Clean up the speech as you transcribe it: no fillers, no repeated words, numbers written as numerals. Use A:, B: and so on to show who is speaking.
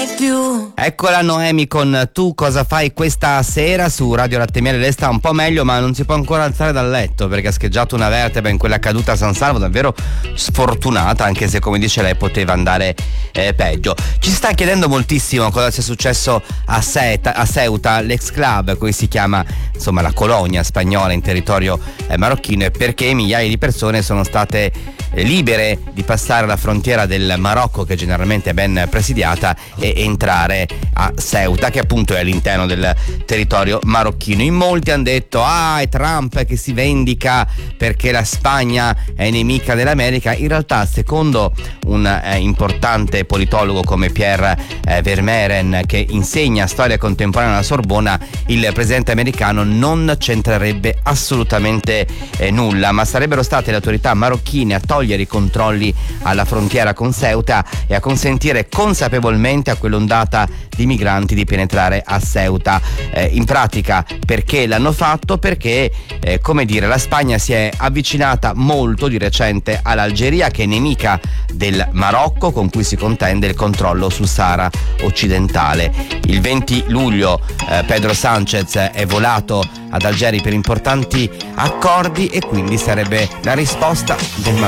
A: più.
B: Eccola Noemi con Tu cosa fai questa sera su Radio Latte Miele. Lei sta un po' meglio, ma non si può ancora alzare dal letto perché ha scheggiato una vertebra in quella caduta a San Salvo, davvero sfortunata, anche se come dice lei poteva andare peggio. Ci sta chiedendo moltissimo cosa sia successo a Ceuta, l'ex club, cui si chiama insomma la colonia spagnola in territorio marocchino, e perché migliaia di persone sono state libere di passare la frontiera del Marocco, che generalmente è ben presidiata, e entrare a Ceuta, che appunto è all'interno del territorio marocchino. In molti hanno detto è Trump che si vendica perché la Spagna è nemica dell'America. In realtà, secondo un importante politologo come Pierre Vermeren, che insegna storia contemporanea alla Sorbona, il presidente americano non c'entrerebbe assolutamente nulla, ma sarebbero state le autorità marocchine a togliere i controlli alla frontiera con Ceuta e a consentire consapevolmente a quell'ondata di migranti di penetrare a Ceuta. In pratica, perché l'hanno fatto? Perché come dire, la Spagna si è avvicinata molto di recente all'Algeria, che è nemica del Marocco, con cui si contende il controllo sul Sahara occidentale. Il 20 luglio Pedro Sánchez è volato ad Algeri per importanti accordi, e quindi sarebbe la risposta del Marocco